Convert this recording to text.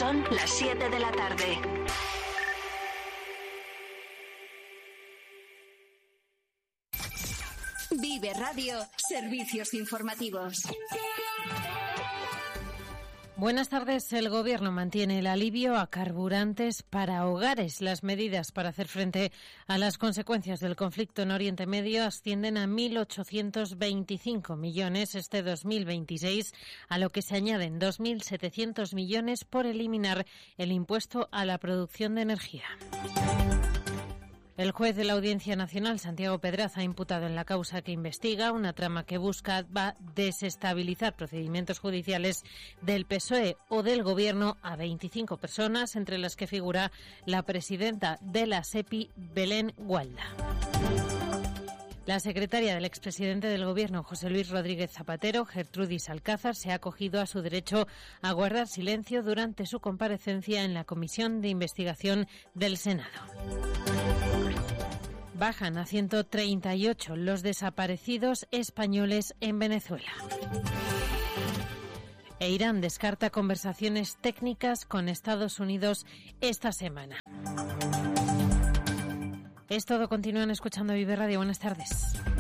Son las 7 de la tarde. Vive Radio, servicios informativos. Buenas tardes. El Gobierno mantiene el alivio a carburantes para hogares. Las medidas para hacer frente a las consecuencias del conflicto en Oriente Medio ascienden a 1.825 millones este 2026, a lo que se añaden 2.700 millones por eliminar el impuesto a la producción de energía. El juez de la Audiencia Nacional, Santiago Pedraza, ha imputado en la causa que investiga una trama que busca desestabilizar procedimientos judiciales del PSOE o del Gobierno a 25 personas, entre las que figura la presidenta de la SEPI, Belén Gualda. La secretaria del expresidente del Gobierno, José Luis Rodríguez Zapatero, Gertrudis Alcázar, se ha acogido a su derecho a guardar silencio durante su comparecencia en la Comisión de Investigación del Senado. Bajan a 138 los desaparecidos españoles en Venezuela. E Irán descarta conversaciones técnicas con Estados Unidos esta semana. Es todo. Continúan escuchando Vive Radio. Buenas tardes.